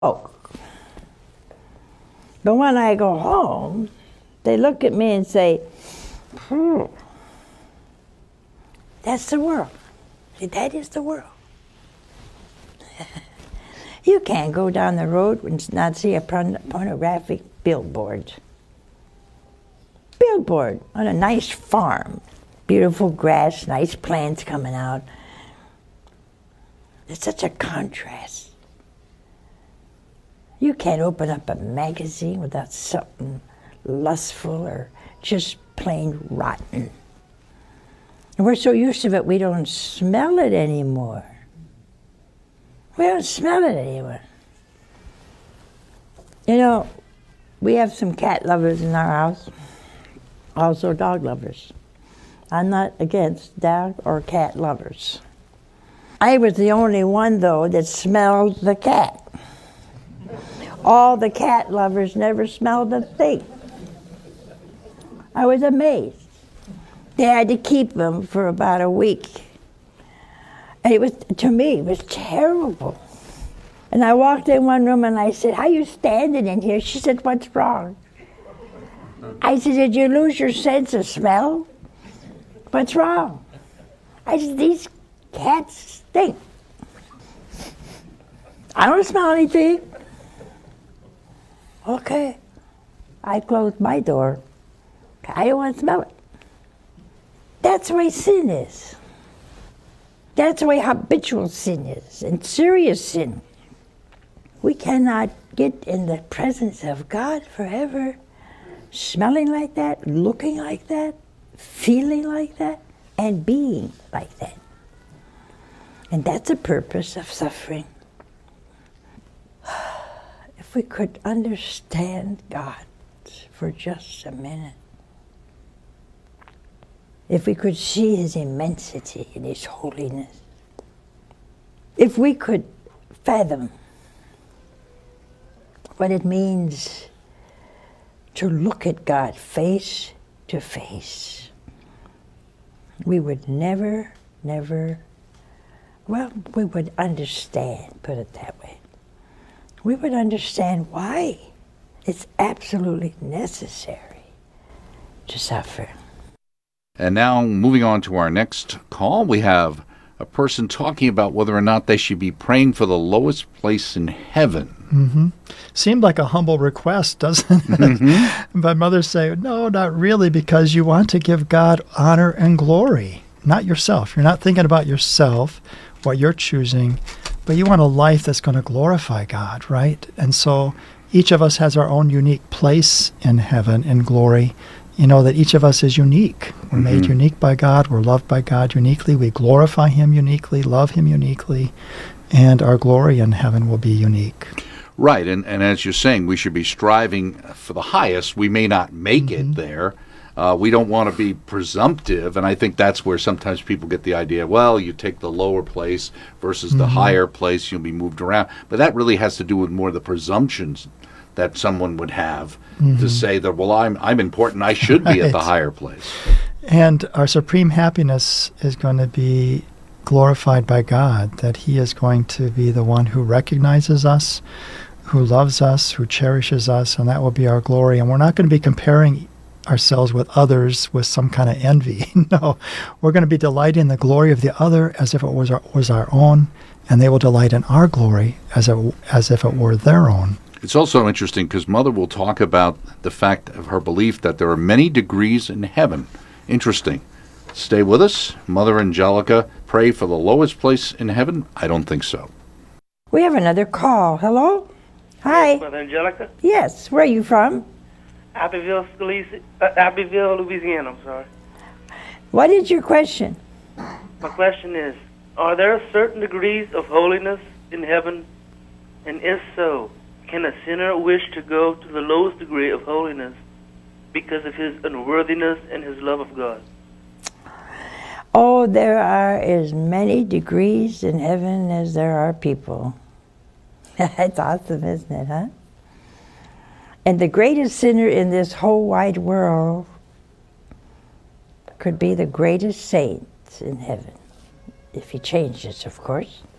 But when I go home, they look at me and say, that's the world. That is the world. You can't go down the road and not see a pornographic billboard. Billboard on a nice farm. Beautiful grass, nice plants coming out. It's such a contrast. You can't open up a magazine without something lustful or just plain rotten. And we're so used to it, we don't smell it anymore. We don't smell it anymore. You know, we have some cat lovers in our house, also dog lovers. I'm not against dog or cat lovers. I was the only one, though, that smelled the cat. All the cat lovers never smelled a thing. I was amazed. They had to keep them for about a week. And it was, to me, it was terrible. And I walked in one room and I said, "How you standing in here?" She said, "What's wrong?" I said, "Did you lose your sense of smell? What's wrong?" I said, "These cats stink. I don't smell anything." Okay. I closed my door. I don't want to smell it. That's the way sin is. That's the way habitual sin is, and serious sin. We cannot get in the presence of God forever, smelling like that, looking like that, feeling like that, and being like that. And that's the purpose of suffering. If we could understand God for just a minute, if we could see His immensity and His holiness, if we could fathom what it means to look at God face to face, we would never, we would understand, put it that way. We would understand why it's absolutely necessary to suffer. And now, moving on to our next call, we have a person talking about whether or not they should be praying for the lowest place in heaven. Mm-hmm. Seemed like a humble request, doesn't it? Mm-hmm. But mothers say, no, not really, because you want to give God honor and glory, not yourself. You're not thinking about yourself, what you're choosing, but you want a life that's going to glorify God, right? And so each of us has our own unique place in heaven in glory. You know that each of us is unique. We're made unique by God. We're loved by God uniquely. We glorify Him uniquely, love Him uniquely, and our glory in heaven will be unique. Right, and as you're saying, we should be striving for the highest. We may not make it there. We don't want to be presumptive, and I think that's where sometimes people get the idea, well, you take the lower place versus the higher place, you'll be moved around. But that really has to do with more the presumptions that someone would have to say that, well, I'm important, I should be at the higher place. And our supreme happiness is going to be glorified by God, that He is going to be the one who recognizes us, who loves us, who cherishes us, and that will be our glory. And we're not going to be comparing ourselves with others with some kind of envy. No, we're going to be delighting in the glory of the other as if it was our own, and they will delight in our glory as if it were their own. It's also interesting because Mother will talk about the fact of her belief that there are many degrees in heaven. Interesting. Stay with us. Mother Angelica, pray for the lowest place in heaven? I don't think so. We have another call. Hello? Hi. Mother Angelica? Yes. Where are you from? Abbeville, Louisiana, I'm sorry. What is your question? My question is, are there certain degrees of holiness in heaven? And if so, can a sinner wish to go to the lowest degree of holiness because of his unworthiness and his love of God? Oh, there are as many degrees in heaven as there are people. That's awesome, isn't it, huh? And the greatest sinner in this whole wide world could be the greatest saint in heaven, if he changes, of course.